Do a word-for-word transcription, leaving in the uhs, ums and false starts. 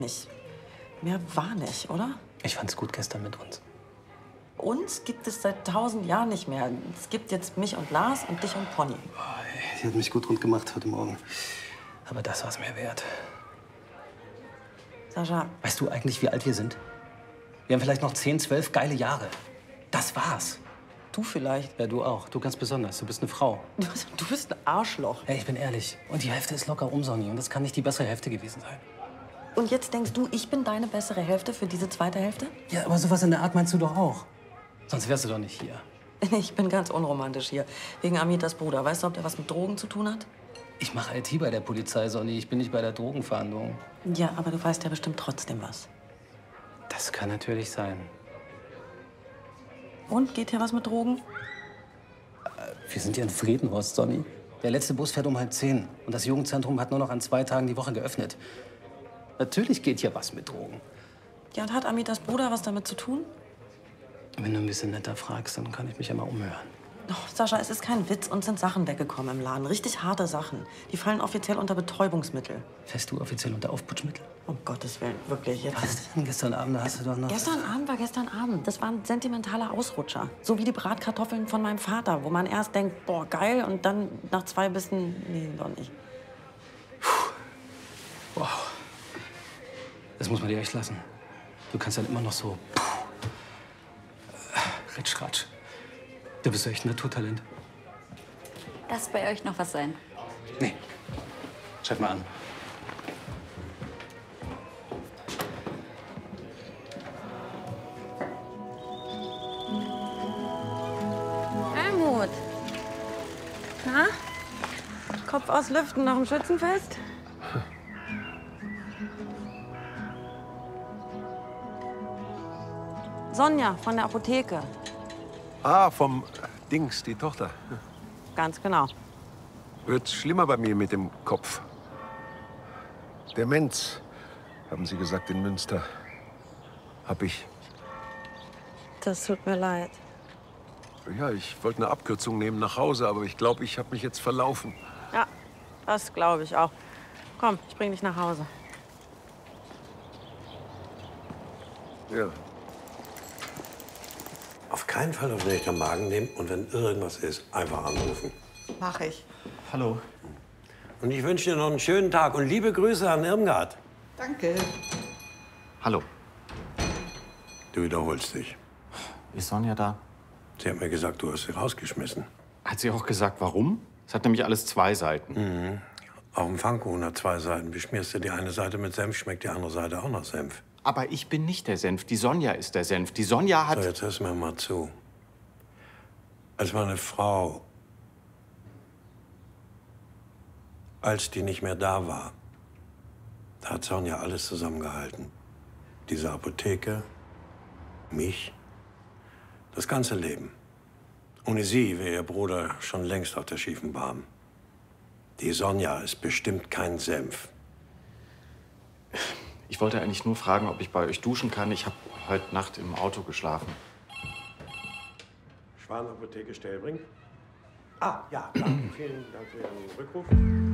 Nicht. Mehr war nicht, oder? Ich fand's gut gestern mit uns. Uns gibt es seit tausend Jahren nicht mehr. Es gibt jetzt mich und Lars und dich und Pony. Die hat mich gut rund gemacht heute Morgen. Aber das war's mir wert. Sascha. Weißt du eigentlich, wie alt wir sind? Wir haben vielleicht noch zehn, zwölf geile Jahre. Das war's. Du vielleicht. Ja, du auch. Du ganz besonders. Du bist eine Frau. Du, du bist ein Arschloch. Hey, ich bin ehrlich. Und die Hälfte ist locker um, Sonny. Und das kann nicht die bessere Hälfte gewesen sein. Und jetzt denkst du, ich bin deine bessere Hälfte für diese zweite Hälfte? Ja, aber sowas in der Art meinst du doch auch. Sonst wärst du doch nicht hier. Ich bin ganz unromantisch hier. Wegen Amitas Bruder. Weißt du, ob der was mit Drogen zu tun hat? Ich mache I T bei der Polizei, Sonny. Ich bin nicht bei der Drogenfahndung. Ja, aber du weißt ja bestimmt trotzdem was. Das kann natürlich sein. Und, geht hier was mit Drogen? Wir sind ja in Friedenhorst, Sonny. Der letzte Bus fährt um halb zehn. Und das Jugendzentrum hat nur noch an zwei Tagen die Woche geöffnet. Natürlich geht hier was mit Drogen. Ja, und hat Amitas Bruder was damit zu tun? Wenn du ein bisschen netter fragst, dann kann ich mich ja mal umhören. Oh, Sascha, es ist kein Witz. Uns sind Sachen weggekommen im Laden. Richtig harte Sachen. Die fallen offiziell unter Betäubungsmittel. Fährst du offiziell unter Aufputschmittel? Um Gottes Willen, wirklich. Jetzt. Was denn? Gestern Abend hast du doch noch... Gestern Abend war gestern Abend. Das waren sentimentale Ausrutscher. So wie die Bratkartoffeln von meinem Vater, wo man erst denkt, boah, geil, und dann nach zwei Bissen, nee, doch nicht. Wow. Das muss man dir echt lassen. Du kannst dann immer noch so... Ritsch, ratsch. Du bist echt ein Naturtalent. Darf bei euch noch was sein? Nee. Schreib mal an. Helmut. Na? Kopf aus Lüften nach dem Schützenfest? Sonja von der Apotheke. Ah, vom Dings, die Tochter. Ganz genau. Wird schlimmer bei mir mit dem Kopf. Demenz, haben Sie gesagt in Münster. Hab ich. Das tut mir leid. Ja, ich wollte eine Abkürzung nehmen nach Hause, aber ich glaube, ich habe mich jetzt verlaufen. Ja, das glaube ich auch. Komm, ich bring dich nach Hause. Ja. Auf keinen Fall auf den Magen nehmen und wenn irgendwas ist, einfach anrufen. Mach ich. Hallo. Und ich wünsche dir noch einen schönen Tag und liebe Grüße an Irmgard. Danke. Hallo. Du wiederholst dich. Ist Sonja da? Sie hat mir gesagt, du hast sie rausgeschmissen. Hat sie auch gesagt, warum? Es hat nämlich alles zwei Seiten. Mhm. Auch ein Pfannkuchen hat zwei Seiten. Beschmierst du die eine Seite mit Senf, schmeckt die andere Seite auch nach Senf. Aber ich bin nicht der Senf. Die Sonja ist der Senf. Die Sonja hat... So, jetzt hörst du mir mal zu. Als meine Frau, als die nicht mehr da war, da hat Sonja alles zusammengehalten. Diese Apotheke, mich, das ganze Leben. Ohne sie wäre ihr Bruder schon längst auf der schiefen Bahn. Die Sonja ist bestimmt kein Senf. Ich wollte eigentlich nur fragen, ob ich bei euch duschen kann. Ich habe heute Nacht im Auto geschlafen. Schwan Apotheke Stellbring? Ah, ja, klar. Vielen Dank für Ihren Rückruf.